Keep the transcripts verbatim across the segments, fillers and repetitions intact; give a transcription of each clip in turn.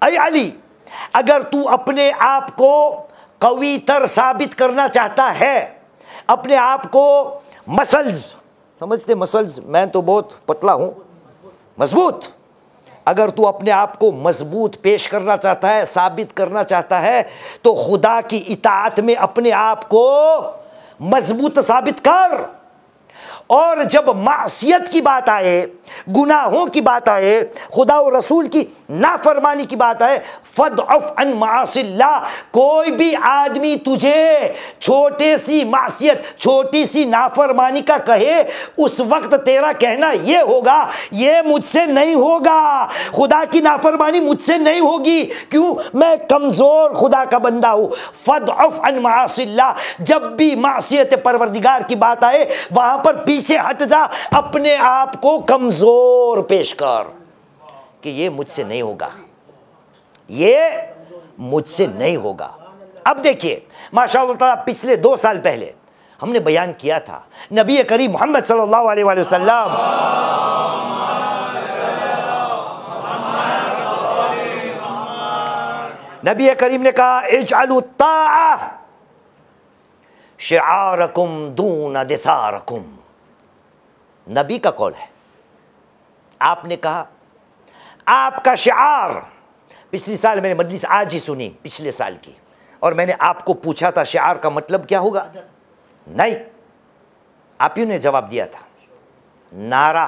ऐ अली, अगर तू अपने आप को कवीतर साबित करना चाहता है, अपने आप को मसल्स, समझते मसल्स, मैं तो बहुत पतला हूं, मजबूत, अगर तू अपने आप को मजबूत पेश करना चाहता है, साबित करना चाहता है, तो खुदा की इताअत में अपने आप को मजबूत साबित कर। और जब मासियत की बात आए, गुनाहों की बात आए, खुदा और रसूल की नाफरमानी की बात आए, फदअफ अन मासिल्लाह, कोई भी आदमी तुझे छोटे सी मासियत, छोटी सी नाफरमानी का कहे, उस वक्त तेरा कहना ये होगा, ये मुझसे नहीं होगा, खुदा की नाफरमानी मुझसे नहीं होगी, क्यों? मैं कमज़ोर खुदा का बंदा हूँ। फदअफ अन मासिल्लाह, जब भी मासियत परवरदिगार की बात आए, वहाँ पर पीछे हट जा, अपने आप को कमजोर पेश कर कि ये मुझसे नहीं होगा, ये मुझसे नहीं होगा। अब देखिए माशाअल्लाह ताला, पिछले दो साल पहले हमने बयान किया था, नबी करीम मोहम्मद सल्लल्लाहु अलैहि वसल्लम नबी करीम ने कहा, इजअलु ताआ शिआरकुम दून दिसारकुम। नबी का कौल है। आपने कहा आपका शिआर, पिछली साल मैंने मजलिस आज ही सुनी पिछले साल की, और मैंने आपको पूछा था शिआर का मतलब क्या होगा? नहीं, आप ही ने जवाब दिया था, नारा।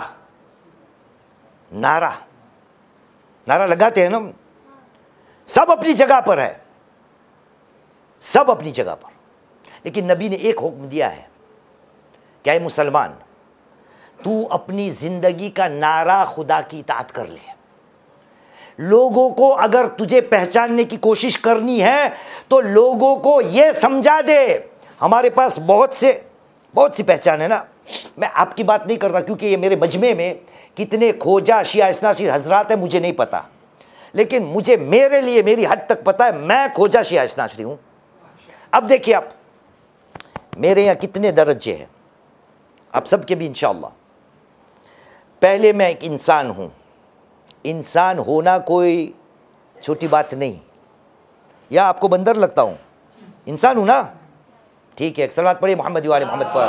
नारा नारा लगाते हैं ना, सब अपनी जगह पर है, सब अपनी जगह पर, लेकिन नबी ने एक हुक्म दिया है, क्या है मुसलमान, तू अपनी जिंदगी का नारा खुदा की इताअत कर ले। लोगों को अगर तुझे पहचानने की कोशिश करनी है तो लोगों को यह समझा दे, हमारे पास बहुत से बहुत सी पहचान है ना। मैं आपकी बात नहीं करता क्योंकि ये मेरे मजमे में कितने खोजा शिया इस्नाशी हजरात है मुझे नहीं पता, लेकिन मुझे मेरे लिए मेरी हद तक पता है, मैं खोजा शिया इस्नाशी हूँ। अब देखिए आप, मेरे यहाँ कितने दर्जे हैं, आप सबके भी इंशाअल्लाह। पहले मैं एक इंसान हूँ, इंसान होना कोई छोटी बात नहीं, या आपको बंदर लगता हूँ? इंसान हूँ ना, ठीक है। एक सलावत पढ़िए मोहम्मद वाले मोहम्मद पर।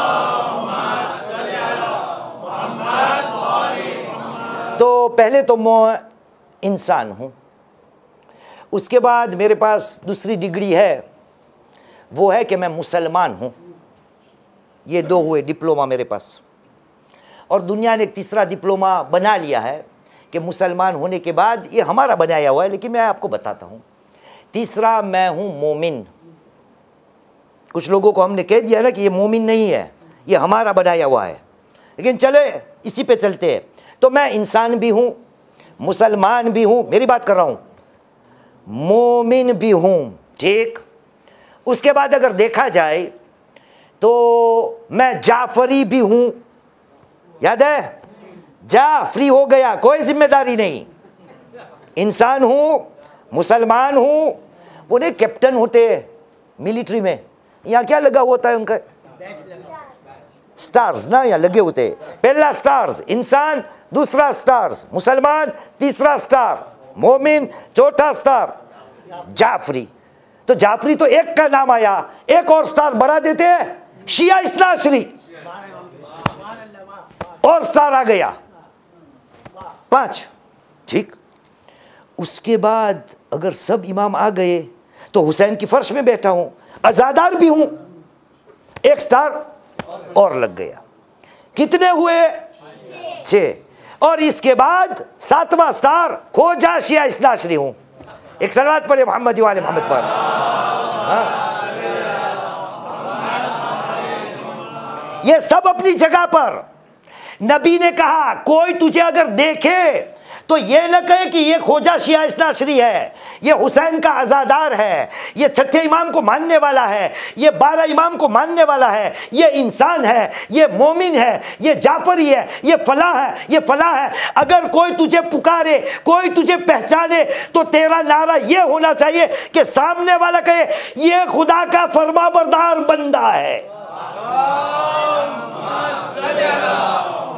तो पहले तो मैं इंसान हूँ, उसके बाद मेरे पास दूसरी डिग्री है, वो है कि मैं मुसलमान हूँ। ये दो हुए डिप्लोमा मेरे पास, और दुनिया ने एक तीसरा डिप्लोमा बना लिया है कि मुसलमान होने के बाद, ये हमारा बनाया हुआ है लेकिन मैं आपको बताता हूँ। तीसरा, मैं हूँ मोमिन। कुछ लोगों को हमने कह दिया ना कि ये मोमिन नहीं है, ये हमारा बनाया हुआ है, लेकिन चले इसी पे चलते हैं। तो मैं इंसान भी हूँ, मुसलमान भी हूँ, मेरी बात कर रहा हूँ, मोमिन भी हूँ, ठीक। उसके बाद अगर देखा जाए तो मैं जाफरी भी हूँ, याद है, जाफरी हो गया, कोई जिम्मेदारी नहीं। इंसान हूँ, मुसलमान हूँ, वो नहीं कैप्टन होते मिलिट्री में, यहाँ क्या लगा होता है उनका? स्टार्स ना, यहाँ लगे होते हैं। पहला स्टार्स इंसान, दूसरा स्टार्स मुसलमान, तीसरा स्टार मोमिन, चौथा स्टार जाफरी। तो जाफरी तो एक का नाम आया, एक और स्टार बढ़ा देते हैं, शिया इस्नाशरी, और स्टार आ गया, पांच, ठीक। उसके बाद अगर सब इमाम आ गए तो हुसैन की फर्श में बैठा हूं, अजादार भी हूं, एक स्टार और लग गया। कितने हुए? छह। और इसके बाद सातवां स्टार खोजा शिया इस्नाशरी हूं। एक सलावत पढ़े मोहम्मद वाले मोहम्मद पर। हाँ? ये सब अपनी जगह पर। नबी ने कहा कोई तुझे अगर देखे तो ये न कहे कि ये खोजा शिया इस्नाशरी है, ये हुसैन का अजादार है, ये छठे इमाम को मानने वाला है, ये बारह इमाम को मानने वाला है, ये इंसान है, ये मोमिन है, ये जाफरी है, ये फला है, ये फला है। अगर कोई तुझे पुकारे, कोई तुझे पहचाने, तो तेरा नारा ये होना चाहिए कि सामने वाला कहे ये खुदा का फरमाबरदार बंदा है।